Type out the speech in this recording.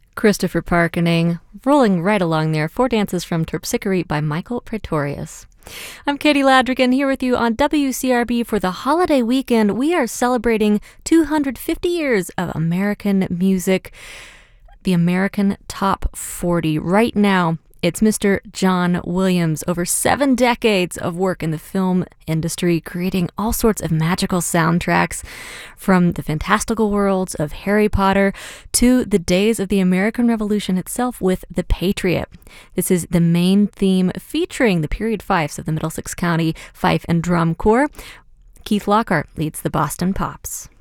Christopher Parkening, rolling right along there. Four Dances from Terpsichore by Michael Praetorius. I'm Katie Ladrigan here with you on WCRB for the holiday weekend. We are celebrating 250 years of American music, the American Top 40. Right now, it's Mr. John Williams. Over 7 decades of work in the film industry, creating all sorts of magical soundtracks, from the fantastical worlds of Harry Potter to the days of the American Revolution itself with The Patriot. This is the main theme featuring the period fifes of the Middlesex County Fife and Drum Corps. Keith Lockhart leads the Boston Pops.